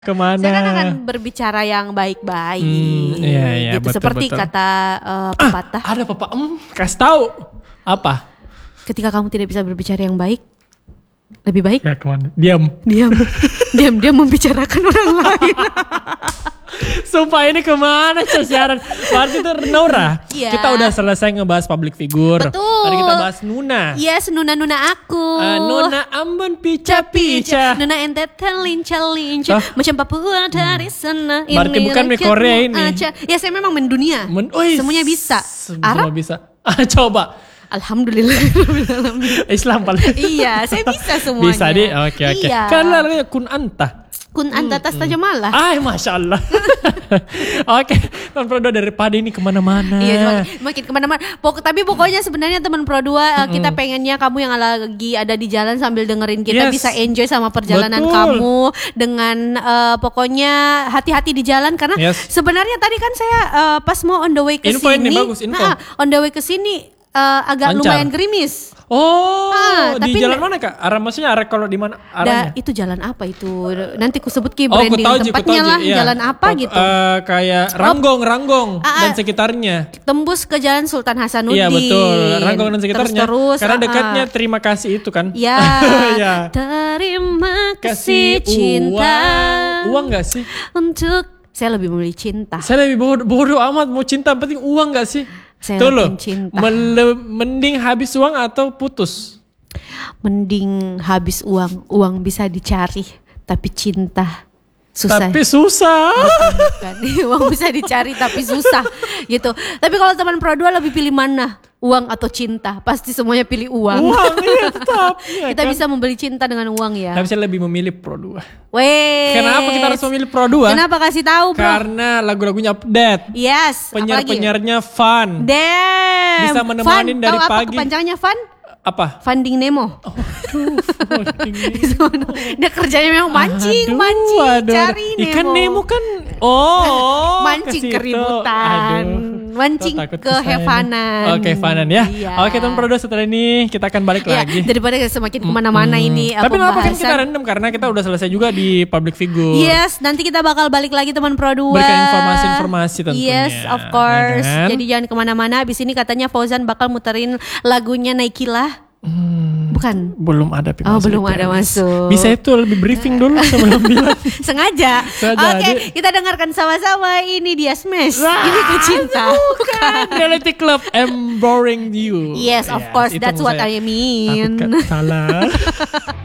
Kemana? Saya kan akan berbicara yang baik-baik. Iya, gitu. betul, Seperti betul. kata pepatah. Ada kasih tahu. Apa? Ketika kamu tidak bisa berbicara yang baik, lebih baik Ya kemana? Diam. diam membicarakan orang lain. Sumpah ini kemana siaran? Berarti itu Nora. Iya. Kita udah selesai ngebahas public figure. Betul. Tadi kita bahas Nuna. Yes, Nuna aku. Nuna Ambon pica-pica. Nuna entetkan lincah-lincah. Oh. Macam Papua dari sana. Berarti bukan mie Korea ini. Ya saya memang mendunia. Semuanya bisa. Semua Arab? bisa. Coba. Alhamdulillah. Islam paling. Iya, saya bisa semuanya. Bisa deh. Oke. Iya. Kan larangnya kun anta. Kun anta tas tajamalah. Masya Allah. Oke, teman Pro 2 daripada ini kemana-mana. Iya, makin kemana-mana. Tapi pokoknya sebenarnya teman Pro 2 kita pengennya kamu yang lagi ada di jalan sambil dengerin kita Yes. bisa enjoy sama perjalanan Betul. kamu dengan pokoknya hati-hati di jalan karena Yes. sebenarnya tadi kan saya pas mau on the way ke Info sini. ini bagus, info. On the way ke sini agak Lancar. lumayan gerimis. Di tapi jalan mana Kak? Maksudnya arah kalau di mana arahnya? Itu jalan apa itu? Nanti ku sebut ki Ku branding tahu Ji, tempatnya lah. iya. Jalan apa gitu? Kayak Ranggong dan sekitarnya. Tembus ke Jalan Sultan Hasanuddin. Iya betul, Ranggong dan sekitarnya. Terus, Karena dekatnya terima kasih itu kan. Ya, Iya. terima kasih cinta. Uang gak sih? Untuk saya lebih memilih cinta. Saya lebih bodoh amat mau cinta, penting uang gak sih? Saya Tuh loh, lebih cinta. mending habis uang atau putus? Mending habis uang bisa dicari, tapi cinta susah. Tapi susah. Bukan. Uang bisa dicari tapi susah gitu. Tapi kalau teman Pro 2 lebih pilih mana? Uang atau cinta? Pasti semuanya pilih uang. Uang ya tetap. Ya, Kita kan? bisa membeli cinta dengan uang ya. Tapi saya lebih memilih Pro 2. Weh. Kenapa kita harus memilih Pro 2? Kenapa kasih tahu, Bro? Karena lagu-lagunya update. Yes. apalagi? Penyiar-penyiarnya fun. Damn. Bisa menemani dari Tahu apa pagi. kepanjangannya Fun? Apa? Funding Nemo. Dia kerjanya memang mancing, Aduh. cari Nemo. Ikan Nemo kan mancing ke situ. keributan, mancing Takut ke saya nih. hevanan. Oke, hevanan ya. Iya. Oke, teman Pro 2 setelah ini kita akan balik Ya, lagi. daripada semakin kemana-mana ini Tapi kenapa kan kita pembahasan. random karena kita udah selesai juga di public figure. Yes, nanti kita bakal balik lagi teman Pro 2. Berikan informasi-informasi tentunya. Yes, of course. Ya kan? Jadi jangan kemana-mana. Abis ini katanya Fauzan bakal muterin lagunya Naikila. Bukan. Belum ada Belum ada masuk. Bisa itu lebih briefing dulu sebelum bilang. Sengaja. Oke, kita dengarkan sama-sama. Ini dia Smash. Ini Kecinta. Bukan. Reality Club I'm boring you. Yes, of course. itu That's maksud what saya. I mean. Takut kan salah.